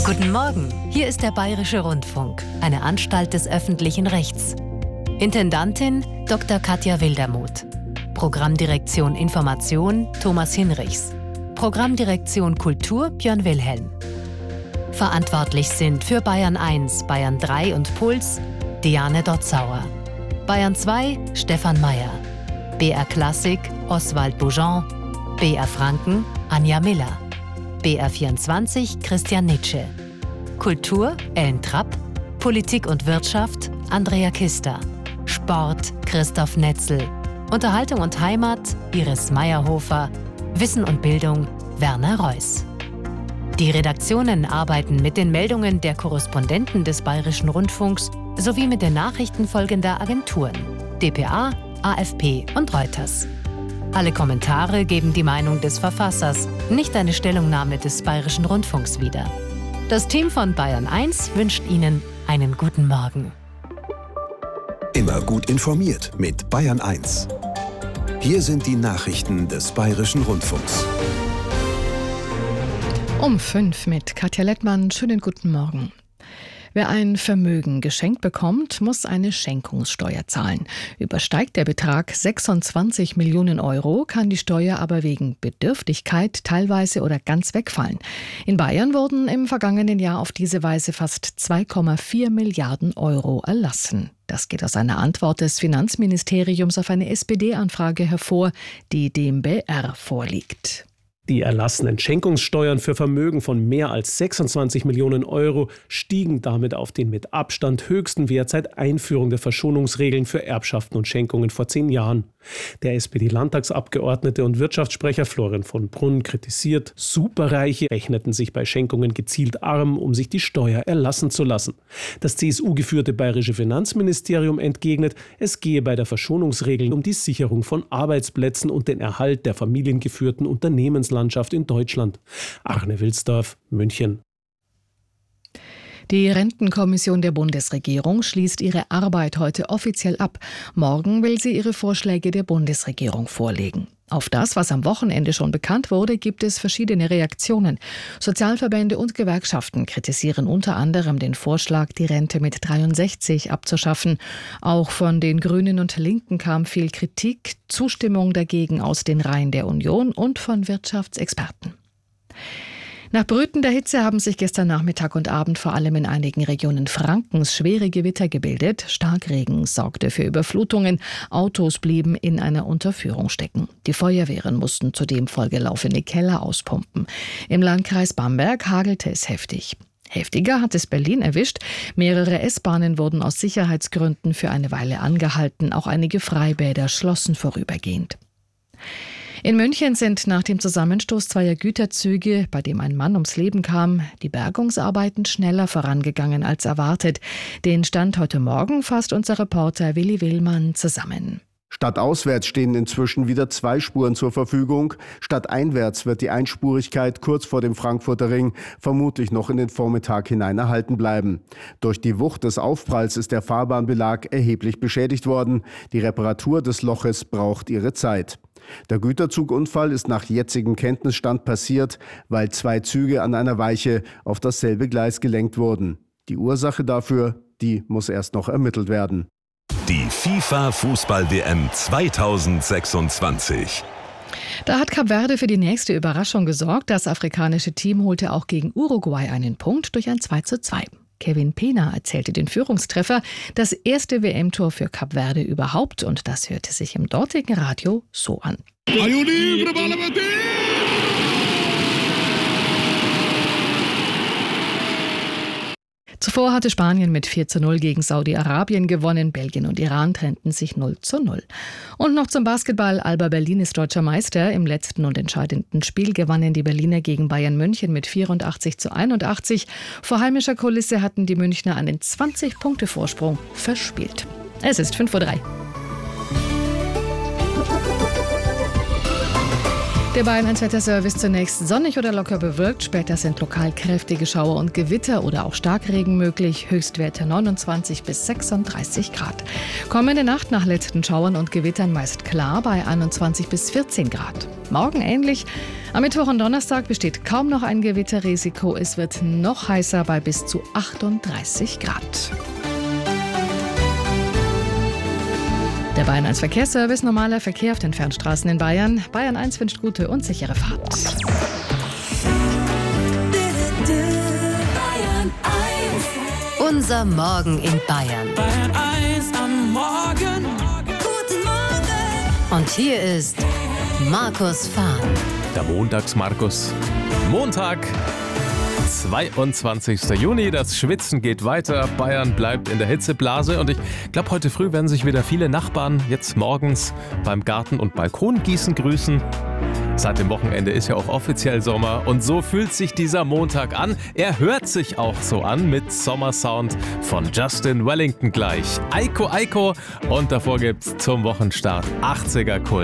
Guten Morgen, hier ist der Bayerische Rundfunk, eine Anstalt des öffentlichen Rechts. Intendantin Dr. Katja Wildermuth. Programmdirektion Information Thomas Hinrichs. Programmdirektion Kultur Björn Wilhelm. Verantwortlich sind für Bayern 1, Bayern 3 und Puls Diane Dotzauer. Bayern 2 Stefan Mayer. BR Klassik Oswald Boujon. BR Franken Anja Miller. BR24 Christian Nitsche. Kultur Ellen Trapp. Politik und Wirtschaft Andrea Kister. Sport Christoph Netzel. Unterhaltung und Heimat Iris Meyerhofer. Wissen und Bildung Werner Reuss. Die Redaktionen arbeiten mit den Meldungen der Korrespondenten des Bayerischen Rundfunks sowie mit den Nachrichten folgender Agenturen: dpa, AFP und Reuters. Alle Kommentare geben die Meinung des Verfassers, nicht eine Stellungnahme des Bayerischen Rundfunks wieder. Das Team von Bayern 1 wünscht Ihnen einen guten Morgen. Immer gut informiert mit Bayern 1. Hier sind die Nachrichten des Bayerischen Rundfunks. Um 5 mit Katja Lettmann. Schönen guten Morgen. Wer ein Vermögen geschenkt bekommt, muss eine Schenkungssteuer zahlen. Übersteigt der Betrag 26 Millionen Euro, kann die Steuer aber wegen Bedürftigkeit teilweise oder ganz wegfallen. In Bayern wurden im vergangenen Jahr auf diese Weise fast 2,4 Milliarden Euro erlassen. Das geht aus einer Antwort des Finanzministeriums auf eine SPD-Anfrage hervor, die dem BR vorliegt. Die erlassenen Schenkungssteuern für Vermögen von mehr als 26 Millionen Euro stiegen damit auf den mit Abstand höchsten Wert seit Einführung der Verschonungsregeln für Erbschaften und Schenkungen vor 10 Jahren. Der SPD-Landtagsabgeordnete und Wirtschaftssprecher Florian von Brunn kritisiert, Superreiche rechneten sich bei Schenkungen gezielt arm, um sich die Steuer erlassen zu lassen. Das CSU-geführte bayerische Finanzministerium entgegnet, es gehe bei der Verschonungsregel um die Sicherung von Arbeitsplätzen und den Erhalt der familiengeführten Unternehmenslandschaft in Deutschland. Arne Wilsdorf, München. Die Rentenkommission der Bundesregierung schließt ihre Arbeit heute offiziell ab. Morgen will sie ihre Vorschläge der Bundesregierung vorlegen. Auf das, was am Wochenende schon bekannt wurde, gibt es verschiedene Reaktionen. Sozialverbände und Gewerkschaften kritisieren unter anderem den Vorschlag, die Rente mit 63 abzuschaffen. Auch von den Grünen und Linken kam viel Kritik, Zustimmung dagegen aus den Reihen der Union und von Wirtschaftsexperten. Nach brütender Hitze haben sich gestern Nachmittag und Abend vor allem in einigen Regionen Frankens schwere Gewitter gebildet. Starkregen sorgte für Überflutungen. Autos blieben in einer Unterführung stecken. Die Feuerwehren mussten zudem vollgelaufene Keller auspumpen. Im Landkreis Bamberg hagelte es heftig. Heftiger hat es Berlin erwischt. Mehrere S-Bahnen wurden aus Sicherheitsgründen für eine Weile angehalten. Auch einige Freibäder schlossen vorübergehend. In München sind nach dem Zusammenstoß zweier Güterzüge, bei dem ein Mann ums Leben kam, die Bergungsarbeiten schneller vorangegangen als erwartet. Den Stand heute Morgen fasst unser Reporter Willi Willmann zusammen. Stadtauswärts stehen inzwischen wieder 2 Spuren zur Verfügung. Stadteinwärts wird die Einspurigkeit kurz vor dem Frankfurter Ring vermutlich noch in den Vormittag hinein erhalten bleiben. Durch die Wucht des Aufpralls ist der Fahrbahnbelag erheblich beschädigt worden. Die Reparatur des Loches braucht ihre Zeit. Der Güterzugunfall ist nach jetzigem Kenntnisstand passiert, weil 2 Züge an einer Weiche auf dasselbe Gleis gelenkt wurden. Die Ursache dafür, die muss erst noch ermittelt werden. Die FIFA-Fußball-WM 2026. Da hat Kap Verde für die nächste Überraschung gesorgt. Das afrikanische Team holte auch gegen Uruguay einen Punkt durch ein 2:2. Kevin Pena erzählte den Führungstreffer, das erste WM-Tor für Kap Verde überhaupt, und das hörte sich im dortigen Radio so an. Zuvor hatte Spanien mit 4:0 gegen Saudi-Arabien gewonnen. Belgien und Iran trennten sich 0:0. Und noch zum Basketball. Alba Berlin ist deutscher Meister. Im letzten und entscheidenden Spiel gewannen die Berliner gegen Bayern München mit 84:81. Vor heimischer Kulisse hatten die Münchner einen 20-Punkte-Vorsprung verspielt. Es ist 5:03 Uhr. Der Bayern 1 Wetterservice zunächst sonnig oder locker bewölkt. Später sind lokal kräftige Schauer und Gewitter oder auch Starkregen möglich. Höchstwerte 29 bis 36 Grad. Kommende Nacht nach letzten Schauern und Gewittern meist klar bei 21 bis 14 Grad. Morgen ähnlich. Am Mittwoch und Donnerstag besteht kaum noch ein Gewitterrisiko. Es wird noch heißer bei bis zu 38 Grad. Der Bayern 1 Verkehrsservice, normaler Verkehr auf den Fernstraßen in Bayern. Bayern 1 wünscht gute und sichere Fahrt. Unser Morgen in Bayern. Bayern 1 am Morgen. Guten Morgen. Und hier ist Markus Fahn. Der Montags-Markus. Montag, 22. Juni. Das Schwitzen geht weiter. Bayern bleibt in der Hitzeblase. Und ich glaube, heute früh werden sich wieder viele Nachbarn jetzt morgens beim Garten- und Balkongießen grüßen. Seit dem Wochenende ist ja auch offiziell Sommer. Und so fühlt sich dieser Montag an. Er hört sich auch so an mit Sommersound von Justin Wellington gleich. Aiko Aiko. Und davor gibt's zum Wochenstart 80er Kult.